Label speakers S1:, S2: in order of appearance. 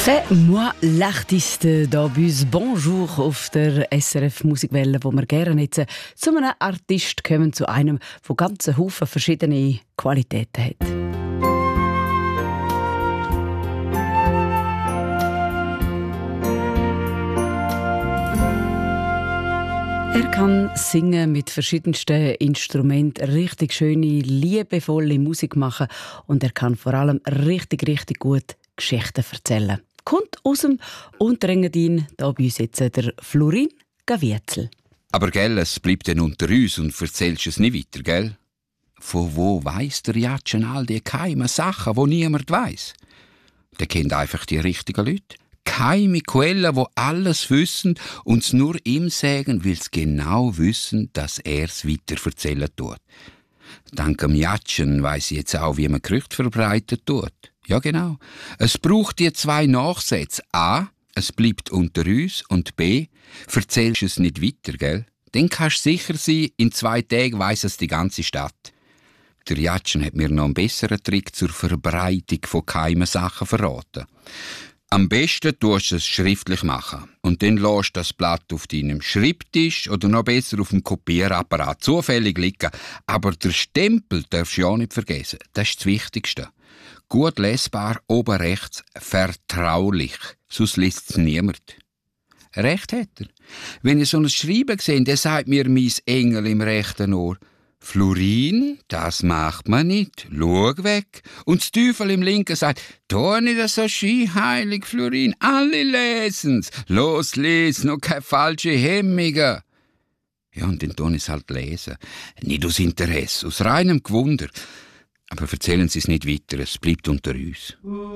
S1: C'est moi l'artiste d'Abus. Bonjour auf der SRF Musikwelle, wo wir gerne jetzt zu einem Artist kommen, zu einem, der ganzen Haufen verschiedene Qualitäten hat. Er kann singen mit verschiedensten Instrumenten, richtig schöne, liebevolle Musik machen und er kann vor allem richtig gut Geschichten erzählen. Kommt aus dem Unterengadin, da bei uns jetzt der Florin Gavietzel.
S2: Aber gell, es bleibt dann unter uns und erzählst es nicht weiter, gell? Von wo weiss der Jatschen all die geheimen Sachen, die niemand weiss? Der kennt einfach die richtigen Leute. Geheime Quellen, die alles wissen und es nur ihm sagen, weil sie genau wissen, dass er es weiter erzählen tut. Dank dem Jatschen weiss ich jetzt auch, wie man Gerüchte verbreitet tut. Ja, genau. Es braucht die zwei Nachsätze. A, es bleibt unter uns und B, erzählst es nicht weiter, gell? Dann kannst du sicher sein, in 2 Tagen weiss es die ganze Stadt. Der Jatschen hat mir noch einen besseren Trick zur Verbreitung von geheimen Sachen verraten. Am besten tust du es schriftlich machen und dann lässt du das Blatt auf deinem Schreibtisch oder noch besser auf dem Kopierapparat zufällig liegen. Aber der Stempel darfst du ja nicht vergessen. Das ist das Wichtigste. Gut lesbar, oben rechts, vertraulich. Sonst liest es niemand. Recht hat er. Wenn ihr so ein Schreiben seht, dann sagt mir mein Engel im rechten Ohr: Florin, das macht man nicht. Schau weg. Und das Teufel im linken sagt: Tu nicht so scheinheilig, Florin. Alle lesen's. Los, lies, noch keine falsche Hemmungen. Ja, und dann tun es halt lesen. Nicht aus Interesse, aus reinem Gewunder. Aber erzählen Sie es nicht weiter, es bleibt unter uns.